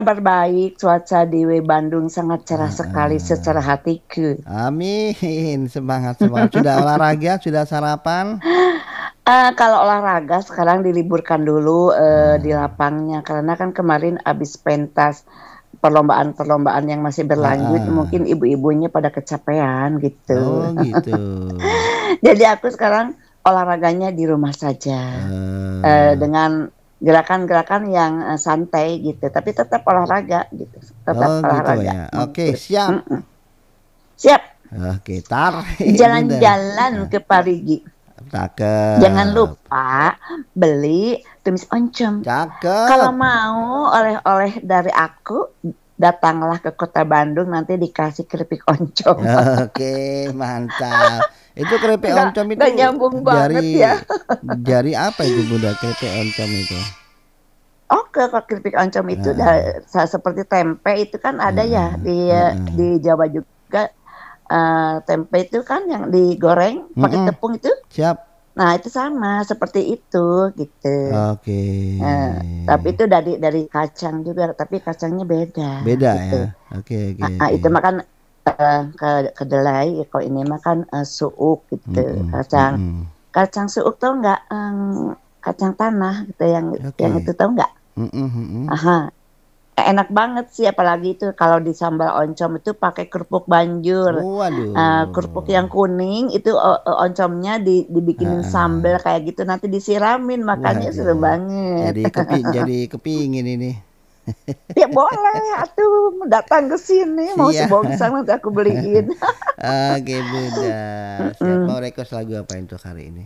Kabar baik, cuaca di Bandung sangat cerah sekali Heeh. secara hatiku. Amin, semangat semangat. Sudah olahraga, sudah sarapan? Kalau olahraga sekarang diliburkan dulu, di Nah, lapangnya karena kan kemarin habis pentas perlombaan-perlombaan yang masih berlanjut, heeh. mungkin ibu-ibunya pada kecapean Oh gitu. gitu. Jadi aku sekarang olahraganya di rumah saja, Eh, dengan gerakan-gerakan yang, santai gitu, tapi tetap olahraga gitu, oh tetap gitu olahraga, ya. Oke, siap. mhm. Siap. Oke, tarik Bunda. Jalan-jalan Nah, ke Parigi. Jangan cakep. lupa beli tumis oncom. Kalau Cakep. mau oleh-oleh dari aku, datanglah ke kota Bandung nanti dikasih keripik oncom. Oke, mantap. Itu keripik oncom itu Nggak nyambung banget ya. dari apa itu Bunda keripik oncom itu? Oke, kalau keripik oncom itu Heeh. seperti tempe itu kan ada ya Heeh. di Heeh. Jawa juga, tempe itu kan yang digoreng pakai Mm-mm. tepung itu. Siap. Nah, itu sama seperti itu gitu. Oke. Tapi itu dari kacang juga, tapi kacangnya beda Beda gitu. ya. Oke oke oke. Itu makan kedelai, kalau ini makan suuk gitu. Mm-mm, Kacang mm-mm. kacang suuk tau nggak? Kacang tanah gitu yang itu Oke. tau nggak? Mm-mm, mm-mm. Aha, enak banget sih apalagi itu kalau di sambal oncom itu pakai kerupuk banjur. Kerupuk yang Waduh. kuning itu oncomnya dibikinin sambal Heeh. kayak gitu nanti disiramin makannya seru Waduh. banget. Jadi kepingin ini. Ya boleh atuh datang ke sini mau Siap. sebongsang nanti aku beliin. Oke Bunda. Siap. Mau Mhm. request lagu apa untuk hari ini?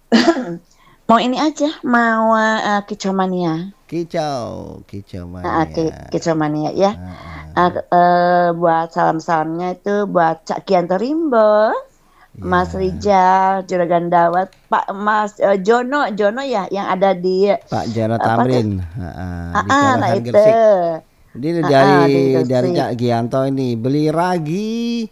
Mau ini aja, mau, Kicomania. Kicau, kicau Heeh, mania. Kicomania ya. Heeh. Buat salam-salamnya itu buat Cak Kianto Rimbo, Mas Ya. Rijal, Juragan Dawat, Pak Mas, Jono Jono ya yang ada di, Pak Jaro apa tuh? Tamrin, heeh, di Nah kawasan itu. Gresik. Ini Di dari Gresik. Cak Gianto ini beli ragi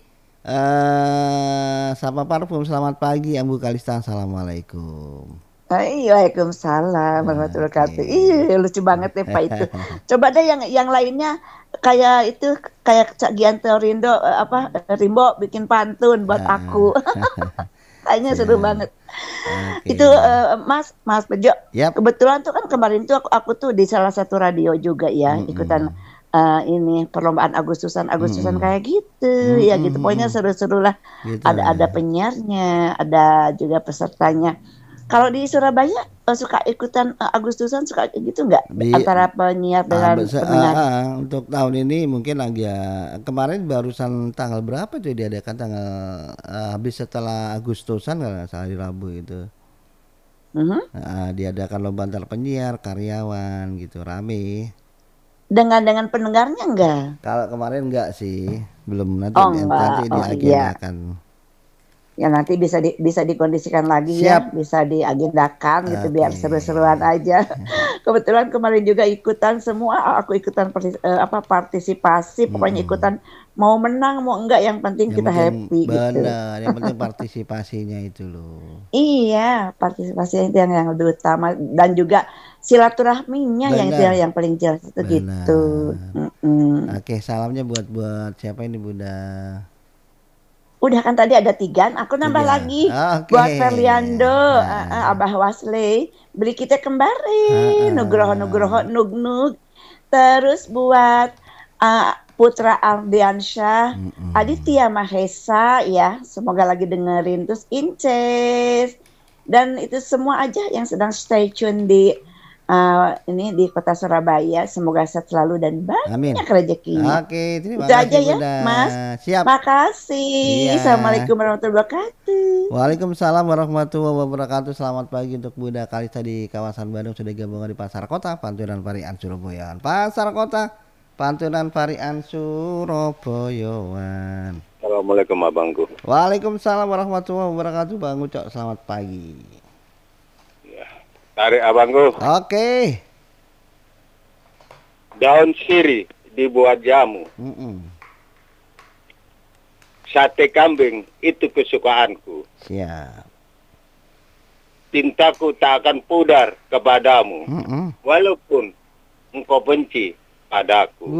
sama parfum. Selamat pagi Ambu Kalista. Assalamualaikum. Waalaikumsalam warahmatullahi Oke. wabarakatuh. Ih, lucu banget ya Pak itu. Coba deh yang lainnya kayak itu kayak Cak Gianto Rimbo bikin pantun buat aku. Heeh. Kayaknya seru Siap. banget. Oke. Itu Mas Bejo, Yap. kebetulan tuh kan kemarin tuh aku tuh di salah satu radio juga ya ikutan Mm-mm. ini perlombaan Agustusan Mm-mm. kayak gitu ya Mm-mm. gitu. Pokoknya Mm-mm. seru-seru lah. Gitu Ada ya. penyiarnya, ada juga pesertanya. Kalau di Surabaya suka ikutan Agustusan suka gitu nggak Di antara penyiar dengan pendengar? untuk tahun ini mungkin lagi ya, kemarin barusan tanggal berapa tuh diadakan, tanggal habis setelah Agustusan kalau nggak salah, di Rabu itu. Mhm. Diadakan lomba antar penyiar karyawan gitu, rame. Dengan pendengarnya enggak? Kalau kemarin enggak sih, belum, nanti Oh nanti enggak, oh iya. diagendakan. Ya nanti bisa dikondisikan lagi ya, Siap. bisa diagendakan gitu biar Oke. seru-seruan aja. Kebetulan kemarin juga ikutan semua, aku ikutan partisipasi, pokoknya Mm-mm. ikutan mau menang mau enggak yang penting Yang kita penting happy gitu. benar, yang penting partisipasinya itu loh. Iya, partisipasi itu yang lebih utama dan juga silaturahminya yang itu Benar, yang paling jelas itu gitu. benar. Mm-mm. Oke, salamnya buat buat siapa ini Bunda? Udah kan tadi ada 3, aku nambah Tiga. lagi Oke. buat Ferliando, Heeh. Abah Wasley, beli kita kembali, Nugroho Heeh. Nug. Terus buat Putra Ardiansyah, Mm-mm. Aditya Mahesa ya, semoga lagi dengerin. Terus Inces dan itu semua aja yang sedang stay tune di ini di kota Surabaya, semoga sehat selalu dan Amin. banyak rezekinya. Oke, terima Itu aja kasih ya, Bunda. Mas. Siap. Iya. Makasih. Assalamualaikum warahmatullahi wabarakatuh. Waalaikumsalam warahmatullahi wabarakatuh. Selamat pagi untuk Bunda Kalista di kawasan Bandung, sudah gabungan di Pasar Kota Pantunan Parian Surabaya. Pasar Kota Pantunan Parian Surabaya. Assalamualaikum abangku. Waalaikumsalam warahmatullahi wabarakatuh. Bang Ucok, selamat pagi. Ya. Tarik abangku, Oke. daun sirih dibuat jamu. Mm-mm. Sate kambing itu kesukaanku. Siap. Cintaku tak akan pudar kepadamu. Mm-mm. Walaupun engkau benci padaku.